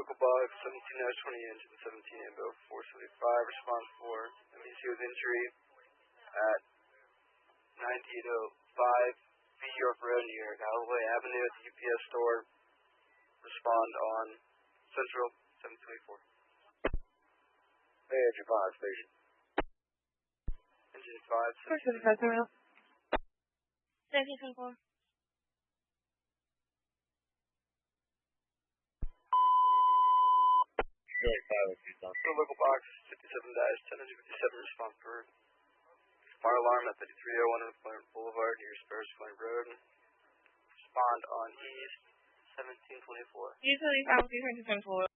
local box 17-20 engine 17 Ambo 475, response 4. MEC with injury at 9805 B York Road near Galloway Avenue at the UPS store. Respond on Central 724. Hey, Engine 5 station. Engine 5. 475 Station 4. Local box 57-1057, response for fire alarm at 5301 on Flint Boulevard near Spurs Flint Road. Respond on East 1724. Usually 5 2 4.